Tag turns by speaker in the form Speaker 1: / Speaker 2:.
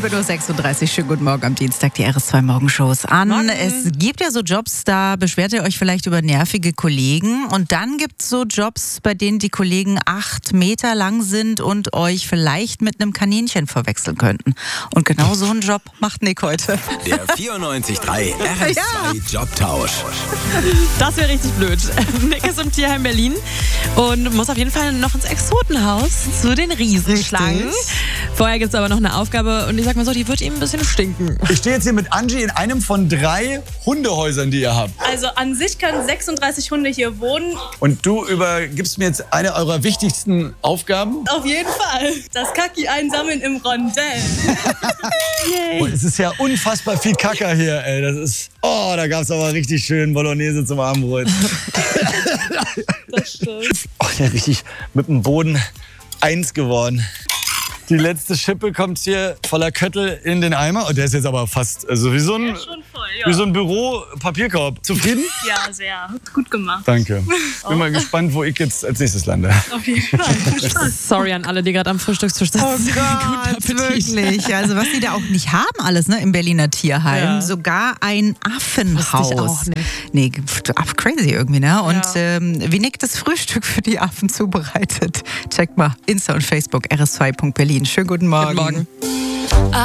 Speaker 1: 7.36 Uhr, schönen guten Morgen am Dienstag, die RS2 Morgenshows an.
Speaker 2: Morgen.
Speaker 1: Es gibt ja so Jobs, da beschwert ihr euch vielleicht über nervige Kollegen. Und dann gibt es so Jobs, bei denen die Kollegen 8 Meter lang sind und euch vielleicht mit einem Kaninchen verwechseln könnten. Und genau so einen Job macht Nick heute.
Speaker 3: Der 94.3 RS2 Jobtausch.
Speaker 2: Das wäre richtig blöd. Nick ist im Tierheim Berlin und muss auf jeden Fall noch ins Exotenhaus zu den Riesenschlangen.
Speaker 1: Richtig.
Speaker 2: Vorher gibt es aber noch eine Aufgabe und ich sag mal so, die wird ihm ein bisschen stinken.
Speaker 4: Ich stehe jetzt hier mit Angie in einem von 3 Hundehäusern, die ihr habt.
Speaker 5: Also an sich können 36 Hunde hier wohnen.
Speaker 4: Und du übergibst mir jetzt eine eurer wichtigsten Aufgaben.
Speaker 5: Auf jeden Fall. Das Kaki einsammeln im Rondell.
Speaker 4: Oh, es ist ja unfassbar viel Kacker hier, ey. Das ist. Oh, da gab es aber richtig schön Bolognese zum Abendbrot.
Speaker 5: Das stimmt.
Speaker 4: Oh, ja, richtig mit dem Boden eins geworden. Die letzte Schippe kommt hier voller Köttel in den Eimer. Und der ist jetzt aber fast wie so ein,
Speaker 5: Schon voll, ja.
Speaker 4: wie so ein Büro-Papierkorb. Zufrieden?
Speaker 5: Ja, sehr. Gut gemacht.
Speaker 4: Danke. Bin mal gespannt, wo ich jetzt als nächstes lande.
Speaker 5: Auf jeden Fall.
Speaker 2: Sorry an alle, die gerade am Frühstückstisch sitzen.
Speaker 1: Oh Gott, wirklich. Also was die da auch nicht haben alles, ne, im Berliner Tierheim.
Speaker 2: Ja.
Speaker 1: Sogar ein Affenhaus.
Speaker 2: Wusste ich auch nicht.
Speaker 1: Nee, crazy irgendwie, ne? Und
Speaker 2: Ja.
Speaker 1: wie Nick das Frühstück für die Affen zubereitet, checkt mal Insta und Facebook rs2.berlin. Schönen guten Morgen.
Speaker 2: Guten Morgen.